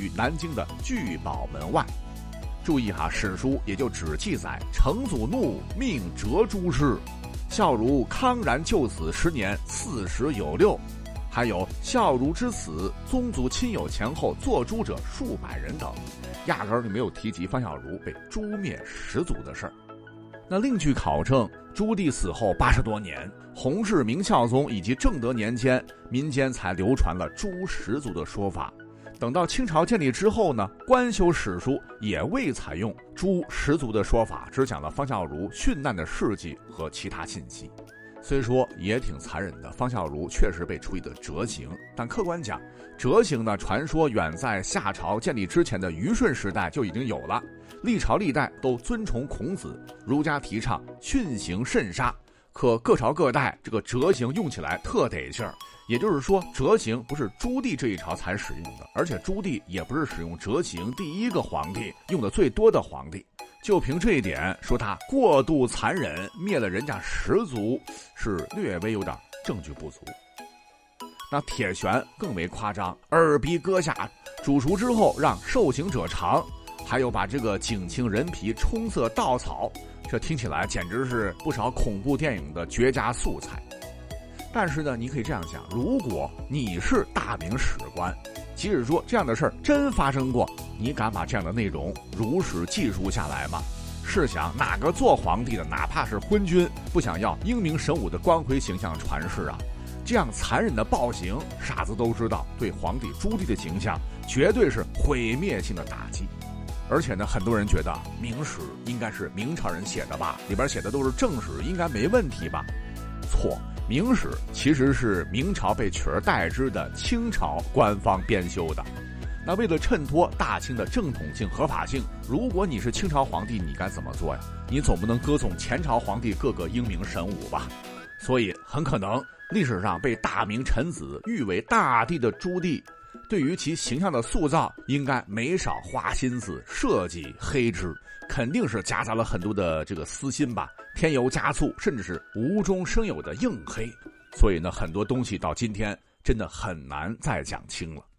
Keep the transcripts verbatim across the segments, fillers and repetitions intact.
于南京的聚宝门外。注意哈，史书也就只记载成祖怒，命折诸师，孝孺康然就死十年，四十有六，还有孝孺之死，宗族亲友前后做诛者数百人等，压根儿就没有提及方孝孺被诛灭十族的事儿。那另据考证，朱棣死后八十多年，弘治、明孝宗以及正德年间，民间才流传了诛十族的说法。等到清朝建立之后呢，官修史书也未采用诛十族的说法，只讲了方孝孺殉难的事迹和其他信息。虽说也挺残忍的，方孝孺确实被处以的折刑，但客观讲，折刑呢，传说远在夏朝建立之前的虞舜时代就已经有了，历朝历代都尊崇孔子，儒家提倡训刑慎杀，可各朝各代这个折刑用起来特得劲儿。也就是说，折刑不是朱棣这一朝才使用的，而且朱棣也不是使用折刑第一个皇帝，用的最多的皇帝。就凭这一点说他过度残忍，灭了人家十族，是略微有点证据不足。那铁拳更为夸张，耳鼻割下，煮熟之后让受刑者尝，还有把这个景清人皮冲色稻草，这听起来简直是不少恐怖电影的绝佳素材。但是呢，你可以这样想，如果你是大明史官，即使说这样的事儿真发生过，你敢把这样的内容如实记述下来吗？试想，哪个做皇帝的，哪怕是昏君，不想要英明神武的光辉形象传世啊？这样残忍的暴行，傻子都知道，对皇帝朱棣的形象绝对是毁灭性的打击。而且呢，很多人觉得明史应该是明朝人写的吧，里边写的都是正史，应该没问题吧？错。明史其实是明朝被取而代之的清朝官方编修的。那为了衬托大清的正统性、合法性，如果你是清朝皇帝，你该怎么做呀？你总不能歌颂前朝皇帝各个英明神武吧？所以很可能历史上被大明臣子誉为大帝的朱棣，对于其形象的塑造应该没少花心思设计黑之，肯定是夹杂了很多的这个私心吧，添油加醋，甚至是无中生有的硬黑。所以呢，很多东西到今天真的很难再讲清了。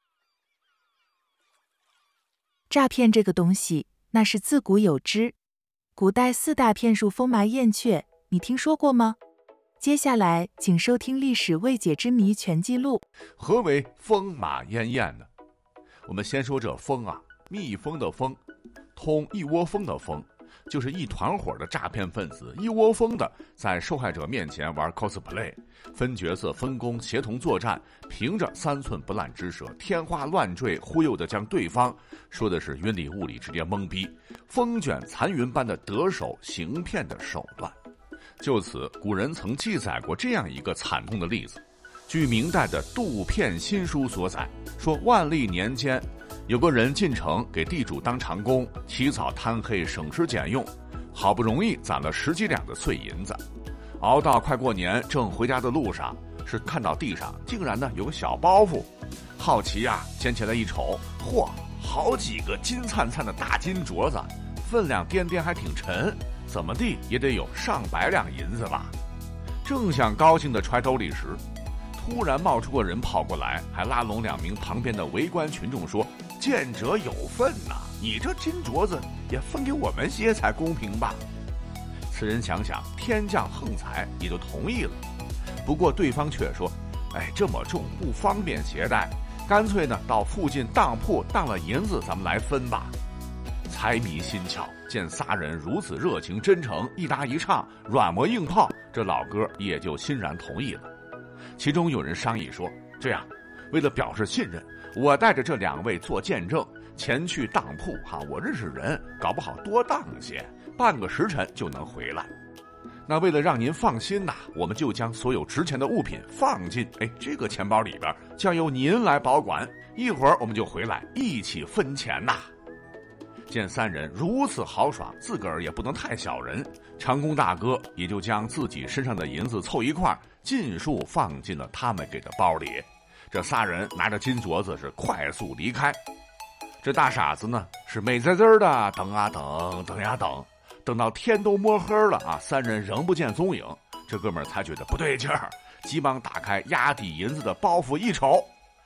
诈骗这个东西，那是自古有之。古代四大骗术风马燕雀，你听说过吗？接下来请收听历史未解之谜全记录。 何为风马燕燕呢？我们先说这风啊，蜜蜂的蜂，通一窝蜂的蜂，就是一团伙的诈骗分子，一窝蜂的在受害者面前玩 cosplay， 分角色、分工、协同作战，凭着三寸不烂之舌，天花乱坠，忽悠的将对方说的是云里雾里，直接懵逼，风卷残云般的得手行骗的手段。就此，古人曾记载过这样一个惨痛的例子。据明代的《杜骗新书》所载，说万历年间，有个人进城给地主当长工，起早贪黑，省吃俭用，好不容易攒了十几两的碎银子，熬到快过年，正回家的路上，是看到地上竟然呢有个小包袱，好奇啊，捡起来一瞅，嚯，好几个金灿灿的大金镯子，分量颠颠还挺沉，怎么地也得有上百两银子吧。正想高兴的揣兜里时，突然冒出个人跑过来，还拉拢两名旁边的围观群众说，见者有份呐、啊，你这金镯子也分给我们些才公平吧。此人想想天降横财，也就同意了。不过对方却说，哎，这么重不方便携带，干脆呢到附近当铺当了银子，咱们来分吧。财迷心窍，见仨人如此热情真诚，一搭一唱，软磨硬泡，这老哥也就欣然同意了。其中有人商议说，这样，为了表示信任，我带着这两位做见证前去当铺哈，我认识人，搞不好多当些，半个时辰就能回来。那为了让您放心呐、啊，我们就将所有值钱的物品放进哎这个钱包里边，将由您来保管，一会儿我们就回来一起分钱呐。见三人如此豪爽，自个儿也不能太小人，长工大哥也就将自己身上的银子凑一块，尽数放进了他们给的包里。这仨人拿着金镯子是快速离开。这大傻子呢是美滋滋的等啊等，等呀等，等到天都摸黑了啊，三人仍不见踪影，这哥们儿才觉得不对劲儿，急忙打开压底银子的包袱一瞅，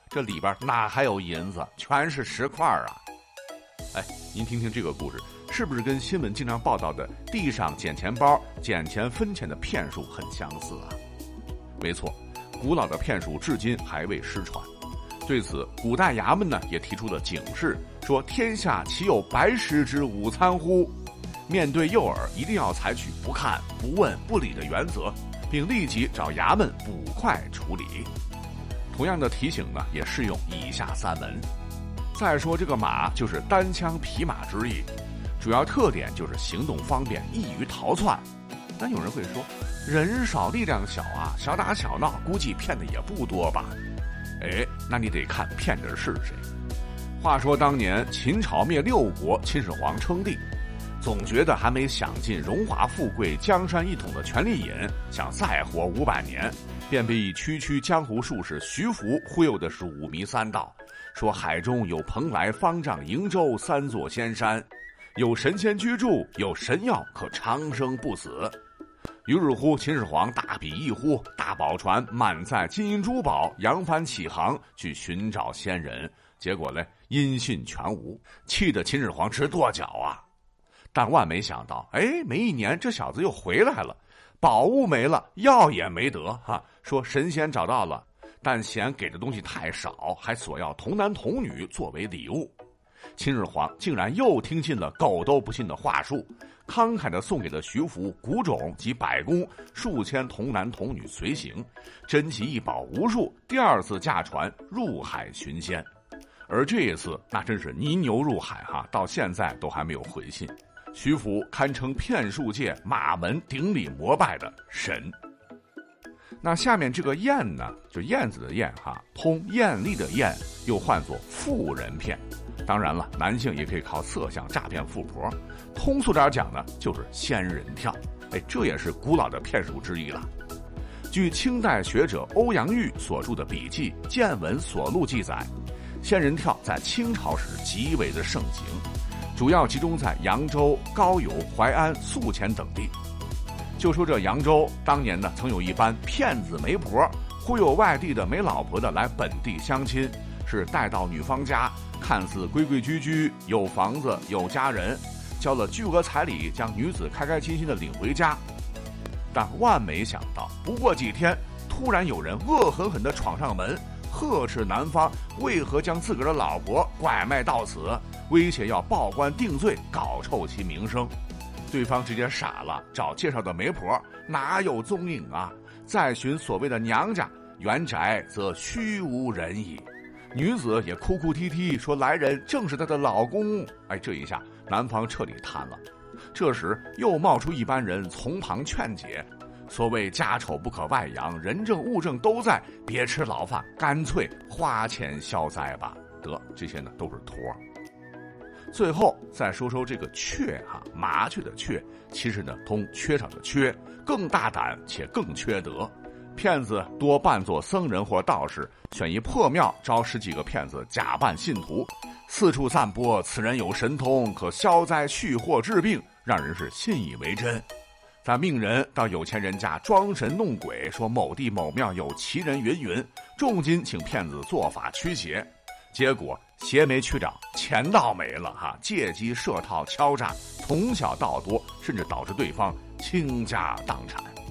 这里边哪还有银子，全是石块啊！哎，您听听这个故事，是不是跟新闻经常报道的地上捡钱包、捡钱分钱的骗术很相似啊？没错，古老的骗术至今还未失传。对此，古代衙门呢也提出了警示，说天下岂有白食之午餐乎？面对诱饵，一定要采取不看、不问、不理的原则，并立即找衙门捕快处理。同样的提醒呢，也适用以下三门。再说这个马就是单枪匹马之意，主要特点就是行动方便，易于逃窜。但有人会说，人少力量小啊，小打小闹，估计骗的也不多吧？哎，那你得看骗的是谁。话说当年秦朝灭六国，秦始皇称帝，总觉得还没享尽荣华富贵、江山一统的权力瘾，想再活五百年，便被区区江湖术士徐福忽悠的是五迷三道，说海中有蓬莱、方丈、瀛洲三座仙山，有神仙居住，有神药可长生不死。于是乎，秦始皇大笔一呼，大宝船满载金银珠宝，扬帆起航去寻找仙人。结果呢，音信全无，气得秦始皇直跺脚啊！但万没想到，哎，没一年，这小子又回来了，宝物没了，药也没得哈。说神仙找到了，但嫌给的东西太少，还索要童男童女作为礼物。秦始皇竟然又听信了狗都不信的话术，慷慨地送给了徐福谷种及百工数千童男童女随行，珍奇异宝无数，第二次驾船入海寻仙。而这一次那真是泥牛入海哈，到现在都还没有回信。徐福堪称骗术界马门顶礼膜拜的神。那下面这个燕呢，就燕子的燕哈，通艳丽的艳，又唤作妇人骗。当然了，男性也可以靠色相诈骗富婆。通俗点讲呢，就是仙人跳。哎，这也是古老的骗术之一了。据清代学者欧阳玉所著的笔记《见闻所录》记载，仙人跳在清朝时极为的盛行，主要集中在扬州、高邮、淮安、宿迁等地。就说这扬州当年呢，曾有一班骗子媒婆忽悠外地的没老婆的来本地相亲，是带到女方家，看似规规矩矩，有房子有家人，交了巨额彩礼，将女子开开心心的领回家。但万没想到，不过几天，突然有人恶狠狠地闯上门，呵斥男方为何将自个儿的老婆拐卖到此，威胁要报官定罪，搞臭其名声。对方直接傻了，找介绍的媒婆哪有踪影啊？再寻所谓的娘家，原宅则虚无人矣。女子也哭哭啼啼说来人正是她的老公。哎，这一下男方彻底瘫了。这时又冒出一班人从旁劝解，所谓家丑不可外扬，人证物证都在，别吃牢饭，干脆花钱消灾吧。得，这些呢都是托。最后再说说这个雀哈，麻雀的雀，其实呢通缺少的缺，更大胆且更缺德。骗子多扮作僧人或道士，选一破庙招十几个骗子假扮信徒，四处散播此人有神通，可消灾续祸治病，让人是信以为真。再命人到有钱人家装神弄鬼，说某地某庙有奇人云云，重金请骗子做法驱邪。结果邪没驱长，钱倒没了哈，借机设套敲诈，从小到多，甚至导致对方倾家荡产。